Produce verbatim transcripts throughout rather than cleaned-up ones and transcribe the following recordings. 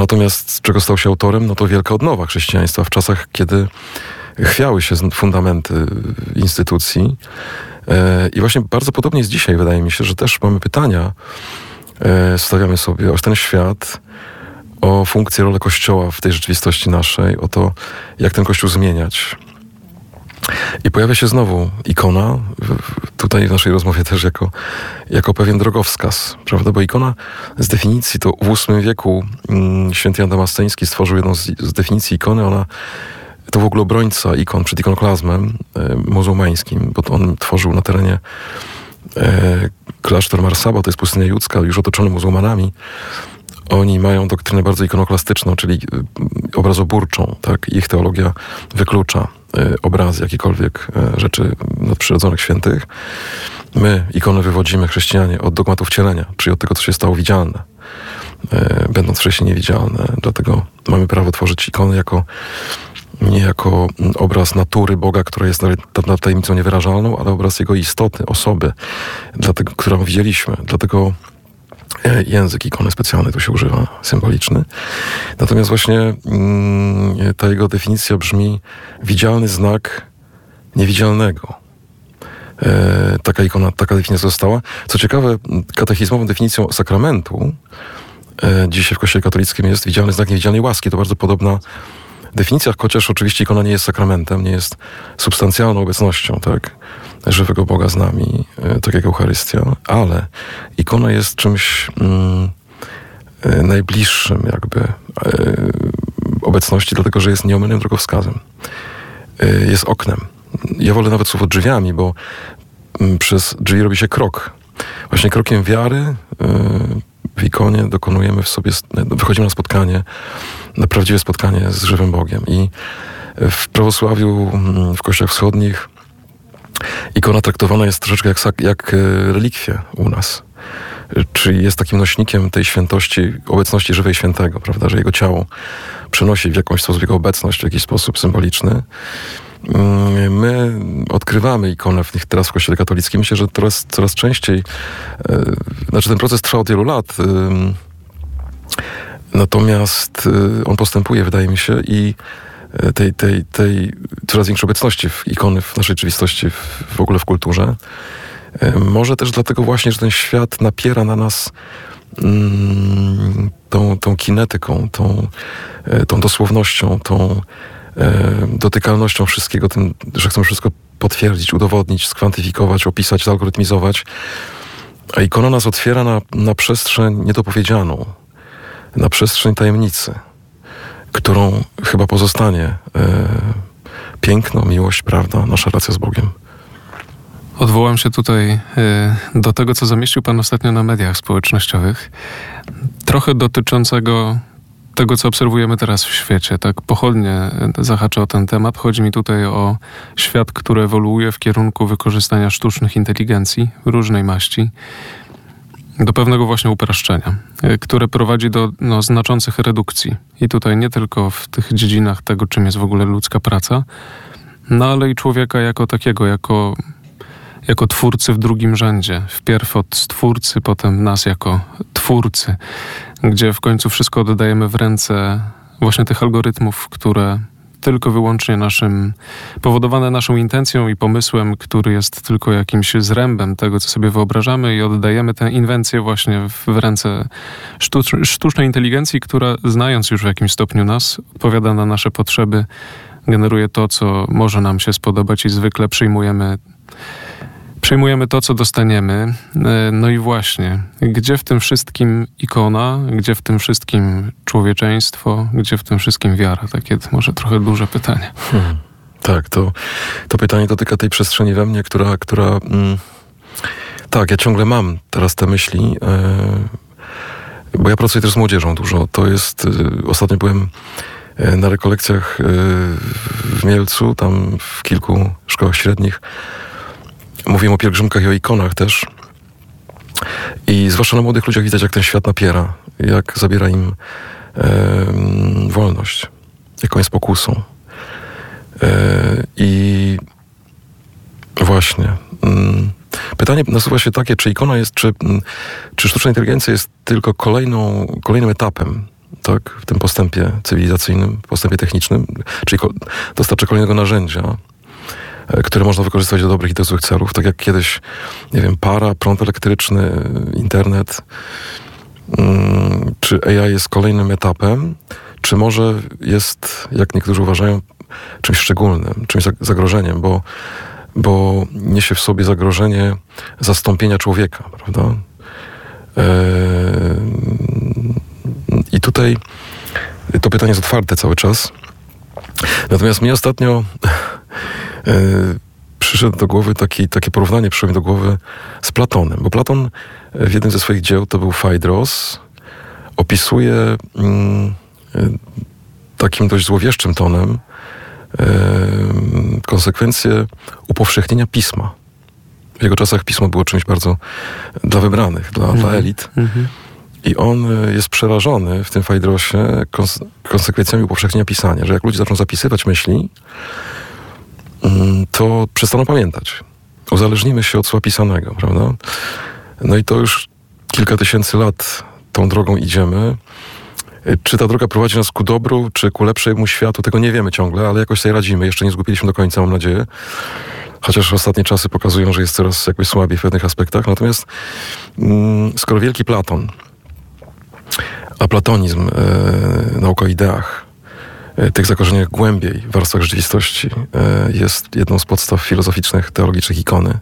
Natomiast z czego stał się autorem, no to wielka odnowa chrześcijaństwa w czasach, kiedy chwiały się fundamenty instytucji. I właśnie bardzo podobnie jest dzisiaj, wydaje mi się, że też mamy pytania, stawiamy sobie o ten świat, o funkcję, rolę Kościoła w tej rzeczywistości naszej, o to, jak ten Kościół zmieniać. I pojawia się znowu ikona, tutaj w naszej rozmowie też jako, jako pewien drogowskaz, prawda? Bo ikona z definicji, to w ósmym wieku mm, święty Jan Damasceński stworzył jedną z, z definicji ikony, ona to w ogóle obrońca ikon przed ikonoklazmem e, muzułmańskim, bo to on tworzył na terenie e, klasztor Marsaba, to jest pustynia judzka, już otoczony muzułmanami. Oni mają doktrynę bardzo ikonoklastyczną, czyli obrazoburczą, tak? Ich teologia wyklucza y, obrazy, jakiekolwiek y, rzeczy nadprzyrodzonych, świętych. My ikony wywodzimy, chrześcijanie, od dogmatu wcielenia, czyli od tego, co się stało widzialne, y, będąc wcześniej niewidzialne. Dlatego mamy prawo tworzyć ikony jako, nie jako obraz natury Boga, która jest nad tajemnicą niewyrażalną, ale obraz Jego istoty, osoby, dlatego, którą widzieliśmy. Dlatego język ikony specjalny tu się używa, symboliczny. Natomiast właśnie mm, ta jego definicja brzmi widzialny znak niewidzialnego. E, taka ikona, taka definicja została. Co ciekawe, katechizmową definicją sakramentu e, dzisiaj w Kościele katolickim jest widzialny znak niewidzialnej łaski. To bardzo podobna definicja, chociaż oczywiście ikona nie jest sakramentem, nie jest substancjalną obecnością, tak? Żywego Boga z nami, tak jak Eucharystia, ale ikona jest czymś mm, najbliższym jakby e, obecności, dlatego że jest nieomylnym drogowskazem. E, jest oknem. Ja wolę nawet słowo drzwiami, bo m, przez drzwi robi się krok. Właśnie krokiem wiary e, w ikonie dokonujemy w sobie, wychodzimy na spotkanie, na prawdziwe spotkanie z żywym Bogiem. I w prawosławiu, w kościołach wschodnich ikona traktowana jest troszeczkę jak, jak relikwie u nas. Czyli jest takim nośnikiem tej świętości, obecności żywej świętego, prawda, że jego ciało przenosi w jakąś sposób jego obecność, w jakiś sposób symboliczny. My odkrywamy ikonę w nich teraz w Kościele katolickim. Myślę, że coraz, coraz częściej, znaczy ten proces trwa od wielu lat, natomiast on postępuje, wydaje mi się, i tej, tej, tej coraz większej obecności w ikony w naszej rzeczywistości, w, w ogóle w kulturze. Może też dlatego właśnie, że ten świat napiera na nas mm, tą, tą kinetyką, tą, tą dosłownością, tą e, dotykalnością wszystkiego, tym, że chcemy wszystko potwierdzić, udowodnić, skwantyfikować, opisać, zalgorytmizować. A ikona nas otwiera na, na przestrzeń niedopowiedzianą, na przestrzeń tajemnicy, którą chyba pozostanie e, piękno, miłość, prawda, nasza relacja z Bogiem. Odwołam się tutaj y, do tego, co zamieścił Pan ostatnio na mediach społecznościowych, trochę dotyczącego tego, co obserwujemy teraz w świecie. Tak pochodnie zahaczę o ten temat. Chodzi mi tutaj o świat, który ewoluuje w kierunku wykorzystania sztucznych inteligencji różnej maści do pewnego właśnie upraszczenia, które prowadzi do no, znaczących redukcji. I tutaj nie tylko w tych dziedzinach tego, czym jest w ogóle ludzka praca, no ale i człowieka jako takiego, jako, jako twórcy w drugim rzędzie. Wpierw od stwórcy, potem nas jako twórcy, gdzie w końcu wszystko oddajemy w ręce właśnie tych algorytmów, które tylko wyłącznie naszym, powodowane naszą intencją i pomysłem, który jest tylko jakimś zrębem tego, co sobie wyobrażamy, i oddajemy tę inwencję właśnie w, w ręce sztucz, sztucznej inteligencji, która, znając już w jakimś stopniu nas, odpowiada na nasze potrzeby, generuje to, co może nam się spodobać, i zwykle przyjmujemy Przyjmujemy to, co dostaniemy. No i właśnie, gdzie w tym wszystkim ikona, gdzie w tym wszystkim człowieczeństwo, gdzie w tym wszystkim wiara? Takie może trochę duże pytanie. Hmm. Tak, to, to pytanie dotyka tej przestrzeni we mnie, która... która mm, tak, ja ciągle mam teraz te myśli, yy, bo ja pracuję też z młodzieżą dużo. To jest... Yy, ostatnio byłem yy, na rekolekcjach yy, w Mielcu, tam w kilku szkołach średnich. Mówiłem o pielgrzymkach i o ikonach też. I zwłaszcza na młodych ludziach widać, jak ten świat napiera, jak zabiera im e, wolność, jaką jest pokusą. E, I właśnie. Mm, pytanie nasuwa się takie, czy ikona jest, czy, czy sztuczna inteligencja jest tylko kolejną, kolejnym etapem tak, w tym postępie cywilizacyjnym, postępie technicznym, czyli ko- dostarcza kolejnego narzędzia, które można wykorzystać do dobrych i do złych celów, tak jak kiedyś, nie wiem, para, prąd elektryczny, internet. Czy A I jest kolejnym etapem, czy może jest, jak niektórzy uważają, czymś szczególnym, czymś zagrożeniem, bo, bo niesie w sobie zagrożenie zastąpienia człowieka, prawda? I tutaj to pytanie jest otwarte cały czas. Natomiast mnie ostatnio przyszedł do głowy taki, takie porównanie, przyszło mi do głowy z Platonem, bo Platon w jednym ze swoich dzieł, to był Fajdros, opisuje mm, takim dość złowieszczym tonem e, konsekwencje upowszechnienia pisma. W jego czasach pismo było czymś bardzo dla wybranych, dla, mm-hmm. dla elit. Mm-hmm. I on jest przerażony w tym Fajdrosie kons- konsekwencjami upowszechnienia pisania, że jak ludzie zaczną zapisywać myśli, to przestaną pamiętać. Uzależnimy się od słowa pisanego, prawda? No i to już kilka tysięcy lat tą drogą idziemy. Czy ta droga prowadzi nas ku dobru, czy ku lepszemu światu, tego nie wiemy ciągle, ale jakoś sobie radzimy. Jeszcze nie zgupiliśmy do końca, mam nadzieję. Chociaż ostatnie czasy pokazują, że jest coraz jakby słabiej w pewnych aspektach. Natomiast mm, skoro wielki Platon, a platonizm, e, nauka o ideach, e, tych zakorzeniach głębiej w warstwach rzeczywistości, e, jest jedną z podstaw filozoficznych, teologicznych ikony.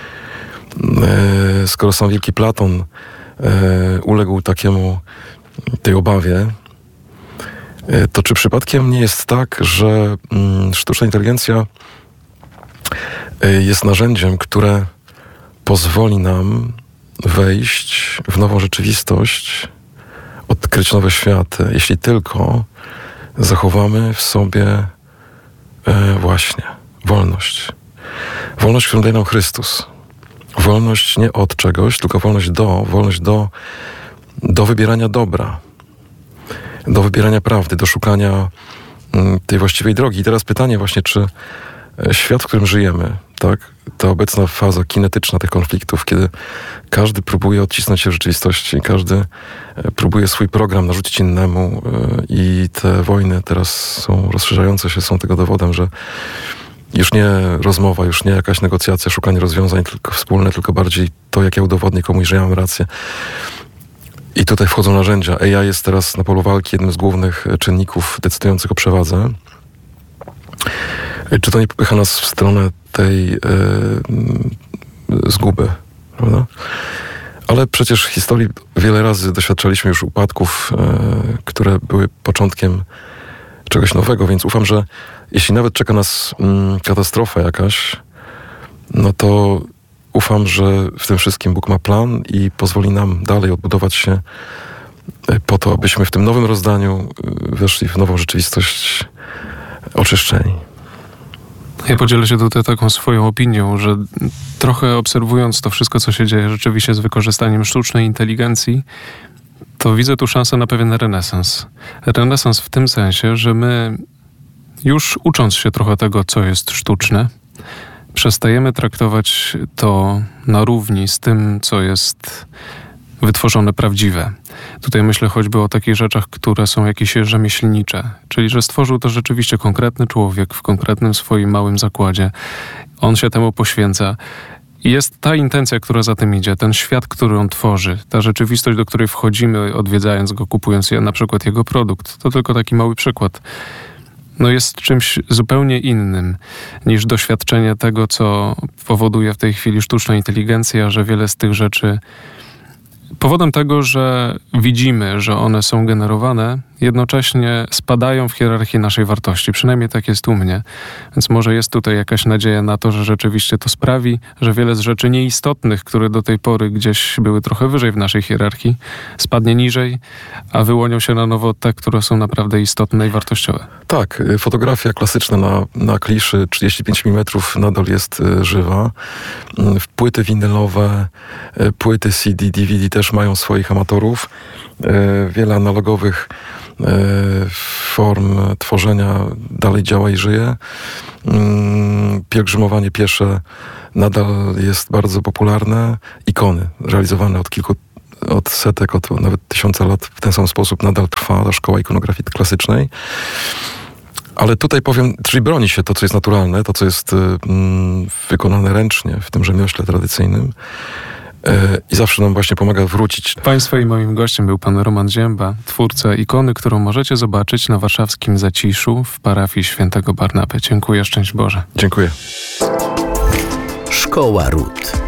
E, skoro sam wielki Platon e, uległ takiemu tej obawie, e, to czy przypadkiem nie jest tak, że mm, sztuczna inteligencja e, jest narzędziem, które pozwoli nam wejść w nową rzeczywistość, odkryć nowe światy, jeśli tylko zachowamy w sobie e, właśnie wolność. Wolność, którą daje nam Chrystus. Wolność nie od czegoś, tylko wolność do, wolność do, do wybierania dobra, do wybierania prawdy, do szukania m, tej właściwej drogi. I teraz pytanie właśnie, czy świat, w którym żyjemy, tak, ta obecna faza kinetyczna tych konfliktów, kiedy każdy próbuje odcisnąć się w rzeczywistości, każdy próbuje swój program narzucić innemu i te wojny teraz są rozszerzające się, są tego dowodem, że już nie rozmowa, już nie jakaś negocjacja, szukanie rozwiązań tylko wspólne, tylko bardziej to, jak ja udowodnię komuś, że ja mam rację. I tutaj wchodzą narzędzia. A I jest teraz na polu walki jednym z głównych czynników decydujących o przewadze. Czy to nie popycha nas w stronę tej e, zguby, prawda? Ale przecież w historii wiele razy doświadczaliśmy już upadków, e, które były początkiem czegoś nowego, więc ufam, że jeśli nawet czeka nas mm, katastrofa jakaś, no to ufam, że w tym wszystkim Bóg ma plan i pozwoli nam dalej odbudować się po to, abyśmy w tym nowym rozdaniu weszli w nową rzeczywistość oczyszczeni. Ja podzielę się tutaj taką swoją opinią, że trochę obserwując to wszystko, co się dzieje rzeczywiście z wykorzystaniem sztucznej inteligencji, to widzę tu szansę na pewien renesans. Renesans w tym sensie, że my już ucząc się trochę tego, co jest sztuczne, przestajemy traktować to na równi z tym, co jest wytworzone prawdziwe. Tutaj myślę choćby o takich rzeczach, które są jakieś rzemieślnicze, czyli że stworzył to rzeczywiście konkretny człowiek w konkretnym swoim małym zakładzie. On się temu poświęca. I jest ta intencja, która za tym idzie, ten świat, który on tworzy, ta rzeczywistość, do której wchodzimy, odwiedzając go, kupując na przykład jego produkt. To tylko taki mały przykład. No jest czymś zupełnie innym niż doświadczenie tego, co powoduje w tej chwili sztuczna inteligencja, że wiele z tych rzeczy powodem tego, że widzimy, że one są generowane, jednocześnie spadają w hierarchii naszej wartości. Przynajmniej tak jest u mnie. Więc może jest tutaj jakaś nadzieja na to, że rzeczywiście to sprawi, że wiele z rzeczy nieistotnych, które do tej pory gdzieś były trochę wyżej w naszej hierarchii, spadnie niżej, a wyłonią się na nowo te, które są naprawdę istotne i wartościowe. Tak, fotografia klasyczna na, na kliszy trzydzieści pięć milimetrów nadal jest y, żywa. Y, płyty winylowe, y, płyty C D, D V D też mają swoich amatorów. Y, wiele analogowych y, form tworzenia dalej działa i żyje. Y, pielgrzymowanie piesze nadal jest bardzo popularne. Ikony realizowane od kilku od setek, od nawet tysiąca lat w ten sam sposób nadal trwa ta szkoła ikonografii klasycznej. Ale tutaj powiem, czyli broni się to, co jest naturalne, to, co jest mm, wykonane ręcznie w tym rzemiośle tradycyjnym. I zawsze nam właśnie pomaga wrócić. Państwa i moim gościem był pan Roman Zięba, twórca ikony, którą możecie zobaczyć na warszawskim Zaciszu w parafii świętego Barnaby. Dziękuję, szczęść Boże. Dziękuję. Szkoła Ród.